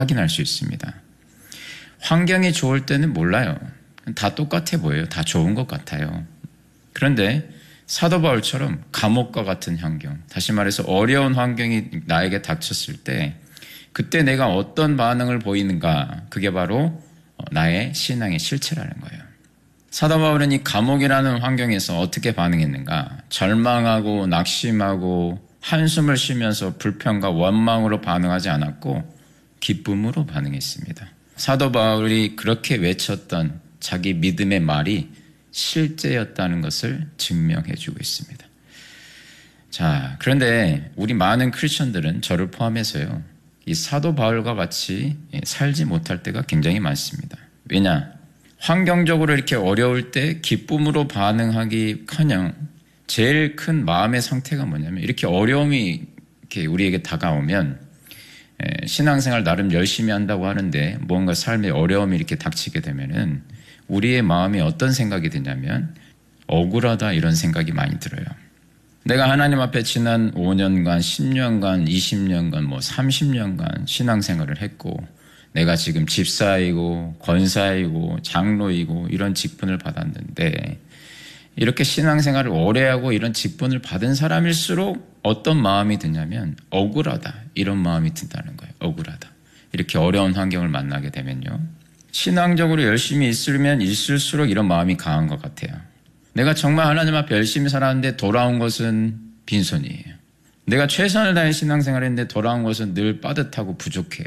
확인할 수 있습니다. 환경이 좋을 때는 몰라요. 다 똑같아 보여요. 다 좋은 것 같아요. 그런데 사도 바울처럼 감옥과 같은 환경, 다시 말해서 어려운 환경이 나에게 닥쳤을 때 그때 내가 어떤 반응을 보이는가, 그게 바로 나의 신앙의 실체라는 거예요. 사도 바울은 이 감옥이라는 환경에서 어떻게 반응했는가? 절망하고 낙심하고 한숨을 쉬면서 불평과 원망으로 반응하지 않았고 기쁨으로 반응했습니다. 사도 바울이 그렇게 외쳤던 자기 믿음의 말이 실제였다는 것을 증명해 주고 있습니다. 자, 그런데 우리 많은 크리스천들은 저를 포함해서요, 이 사도 바울과 같이 살지 못할 때가 굉장히 많습니다. 왜냐? 환경적으로 이렇게 어려울 때 기쁨으로 반응하기커녕 제일 큰 마음의 상태가 뭐냐면, 이렇게 어려움이 이렇게 우리에게 다가오면 신앙생활 나름 열심히 한다고 하는데 뭔가 삶의 어려움이 이렇게 닥치게 되면은 우리의 마음이 어떤 생각이 드냐면 억울하다, 이런 생각이 많이 들어요. 내가 하나님 앞에 지난 5년간, 10년간, 20년간, 30년간 신앙생활을 했고 내가 지금 집사이고 권사이고 장로이고 이런 직분을 받았는데, 이렇게 신앙생활을 오래 하고 이런 직분을 받은 사람일수록 어떤 마음이 드냐면 억울하다, 이런 마음이 든다는 거예요. 억울하다. 이렇게 어려운 환경을 만나게 되면요, 신앙적으로 열심히 있으면 있을수록 이런 마음이 강한 것 같아요. 내가 정말 하나님 앞에 열심히 살았는데 돌아온 것은 빈손이에요. 내가 최선을 다해 신앙생활을 했는데 돌아온 것은 늘 빠듯하고 부족해요.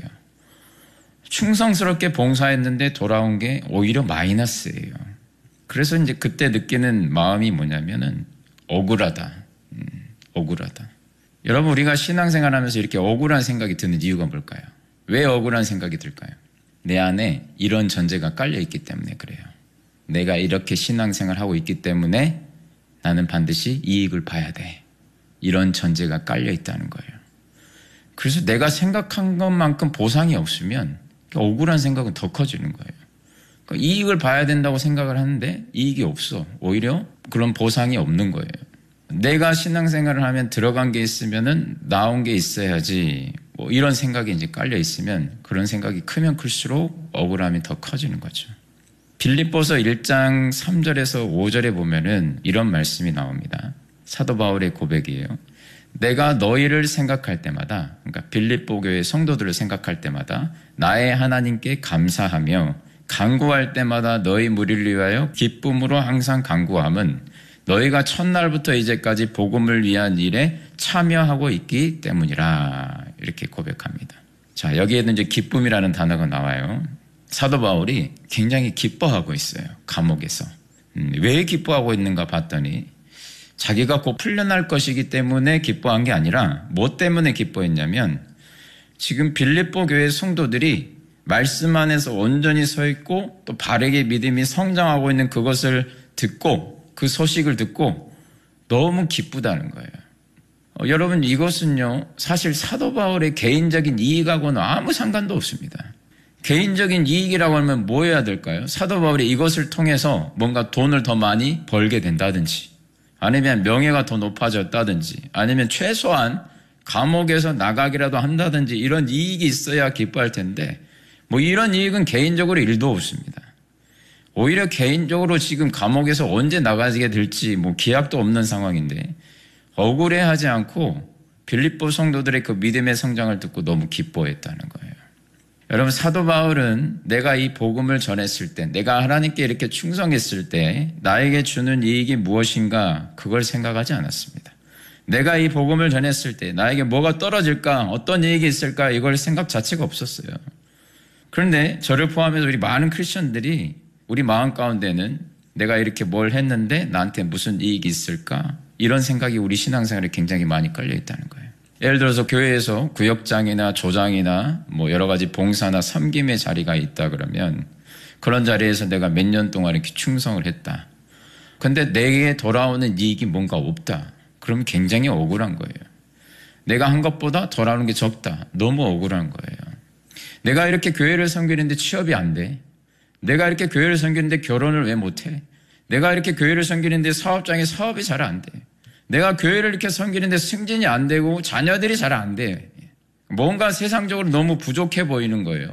충성스럽게 봉사했는데 돌아온 게 오히려 마이너스예요. 그래서 이제 그때 느끼는 마음이 뭐냐면은 억울하다. 억울하다. 여러분, 우리가 신앙생활 하면서 이렇게 억울한 생각이 드는 이유가 뭘까요? 왜 억울한 생각이 들까요? 내 안에 이런 전제가 깔려 있기 때문에 그래요. 내가 이렇게 신앙생활 하고 있기 때문에 나는 반드시 이익을 봐야 돼. 이런 전제가 깔려 있다는 거예요. 그래서 내가 생각한 것만큼 보상이 없으면 억울한 생각은 더 커지는 거예요. 그러니까 이익을 봐야 된다고 생각을 하는데 이익이 없어. 오히려 그런 보상이 없는 거예요. 내가 신앙생활을 하면 들어간 게 있으면은 나온 게 있어야지, 이런 생각이 이제 깔려 있으면 그런 생각이 크면 클수록 억울함이 더 커지는 거죠. 빌립보서 1장 3절에서 5절에 보면은 이런 말씀이 나옵니다. 사도 바울의 고백이에요. 내가 너희를 생각할 때마다, 그러니까 빌립보 교회 성도들을 생각할 때마다 나의 하나님께 감사하며 간구할 때마다 너희 무리를 위하여 기쁨으로 항상 간구함은 너희가 첫날부터 이제까지 복음을 위한 일에 참여하고 있기 때문이라, 이렇게 고백합니다. 자, 여기에는 이제 기쁨이라는 단어가 나와요. 사도 바울이 굉장히 기뻐하고 있어요. 감옥에서. 왜 기뻐하고 있는가 봤더니 자기가 곧 풀려날 것이기 때문에 기뻐한 게 아니라 뭐 때문에 기뻐했냐면, 지금 빌립보 교회 성도들이 말씀 안에서 온전히 서 있고 또 바르게 믿음이 성장하고 있는 그것을 듣고, 그 소식을 듣고 너무 기쁘다는 거예요. 여러분, 이것은요 사실 사도 바울의 개인적인 이익하고는 아무 상관도 없습니다. 개인적인 이익이라고 하면 뭐 해야 될까요? 사도 바울이 이것을 통해서 뭔가 돈을 더 많이 벌게 된다든지, 아니면 명예가 더 높아졌다든지, 아니면 최소한 감옥에서 나가기라도 한다든지 이런 이익이 있어야 기뻐할 텐데 이런 이익은 개인적으로 1도 없습니다. 오히려 개인적으로 지금 감옥에서 언제 나가게 될지 기약도 없는 상황인데 억울해하지 않고 빌립보 성도들의 그 믿음의 성장을 듣고 너무 기뻐했다는 거예요. 여러분, 사도 바울은 내가 이 복음을 전했을 때, 내가 하나님께 이렇게 충성했을 때 나에게 주는 이익이 무엇인가, 그걸 생각하지 않았습니다. 내가 이 복음을 전했을 때 나에게 뭐가 떨어질까, 어떤 이익이 있을까, 이걸 생각 자체가 없었어요. 그런데 저를 포함해서 우리 많은 크리스천들이 우리 마음 가운데는 내가 이렇게 뭘 했는데 나한테 무슨 이익이 있을까, 이런 생각이 우리 신앙생활에 굉장히 많이 깔려 있다는 거예요. 예를 들어서 교회에서 구역장이나 조장이나 여러 가지 봉사나 섬김의 자리가 있다 그러면 그런 자리에서 내가 몇 년 동안 이렇게 충성을 했다. 근데 내게 돌아오는 이익이 뭔가 없다. 그러면 굉장히 억울한 거예요. 내가 한 것보다 돌아오는 게 적다. 너무 억울한 거예요. 내가 이렇게 교회를 섬기는데 취업이 안 돼. 내가 이렇게 교회를 섬기는데 결혼을 왜 못해? 내가 이렇게 교회를 섬기는데 사업장에 사업이 잘 안 돼. 내가 교회를 이렇게 섬기는데 승진이 안 되고 자녀들이 잘 안 돼. 뭔가 세상적으로 너무 부족해 보이는 거예요.